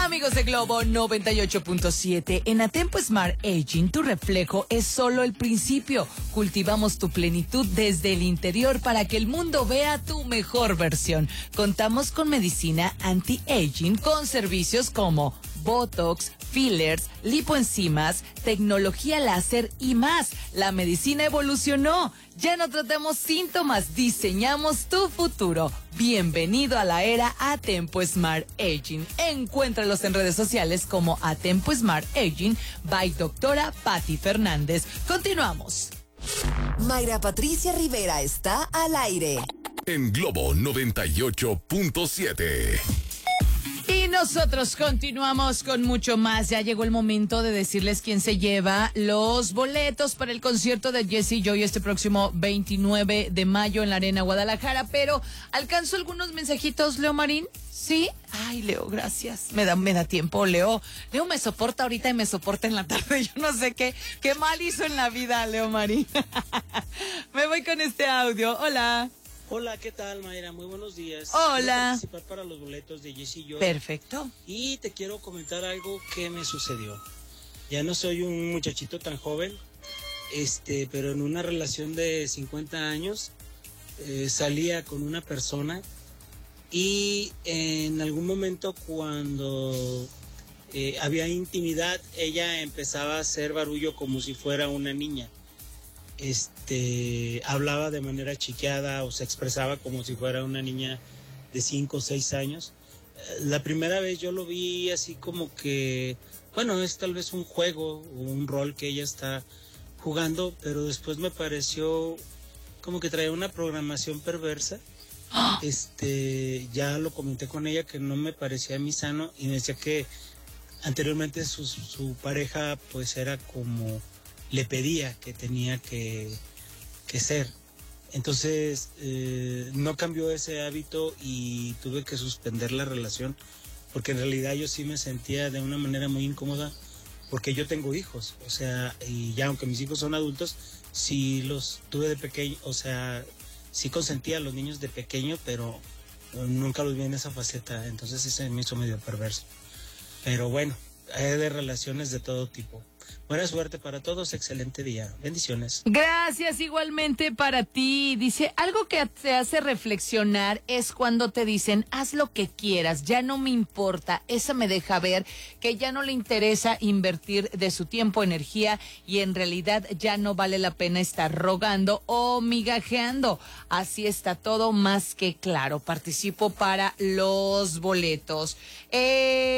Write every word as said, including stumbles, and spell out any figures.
Amigos de Globo noventa y ocho punto siete, en Atempo Smart Aging, tu reflejo es solo el principio. Cultivamos tu plenitud desde el interior para que el mundo vea tu mejor versión. Contamos con medicina anti-aging con servicios como Botox, fillers, lipoenzimas, tecnología láser y más. La medicina evolucionó. Ya no tratamos síntomas, diseñamos tu futuro. Bienvenido a la era Atempo Smart Aging. Encuéntralos en redes sociales como Atempo Smart Aging by doctora Patti Fernández. Continuamos. Mayra Patricia Rivera está al aire. En Globo noventa y ocho punto siete. Y nosotros continuamos con mucho más. Ya llegó el momento de decirles quién se lleva los boletos para el concierto de Jessie Joy este próximo veintinueve de mayo en la Arena Guadalajara. Pero alcanzo algunos mensajitos, Leo Marín. ¿Sí? Ay, Leo, gracias. Me da, me da tiempo, Leo. Leo me soporta ahorita y me soporta en la tarde. Yo no sé qué, qué mal hizo en la vida, Leo Marín. Me voy con este audio. Hola. Hola, ¿qué tal, Mayra? Muy buenos días. Hola. Quiero participar para los boletos de Jessie Joy. Perfecto. Y te quiero comentar algo que me sucedió. Ya no soy un muchachito tan joven, este, pero en una relación de cincuenta años eh, salía con una persona y en algún momento cuando eh, había intimidad, ella empezaba a hacer barullo como si fuera una niña. Este, hablaba de manera chiqueada o se expresaba como si fuera una niña de cinco o seis años. La primera vez yo lo vi así como que, bueno, es tal vez un juego o un rol que ella está jugando, pero después me pareció como que traía una programación perversa. Este, ya lo comenté con ella que no me parecía a mí sano y me decía que anteriormente su, su pareja pues era como le pedía que tenía que, que ser. Entonces eh, no cambió ese hábito y tuve que suspender la relación porque en realidad yo sí me sentía de una manera muy incómoda porque yo tengo hijos, o sea, y ya aunque mis hijos son adultos, sí los tuve de pequeño, o sea, sí consentía a los niños de pequeño, pero nunca los vi en esa faceta, entonces ese me hizo medio perverso. Pero bueno, hay de relaciones de todo tipo. Buena suerte para todos, excelente día. Bendiciones. Gracias, igualmente para ti. Dice, algo que te hace reflexionar es cuando te dicen, haz lo que quieras, ya no me importa. Esa me deja ver que ya no le interesa invertir de su tiempo, energía y en realidad ya no vale la pena estar rogando o migajeando. Así está todo más que claro. Participo para los boletos. Eh...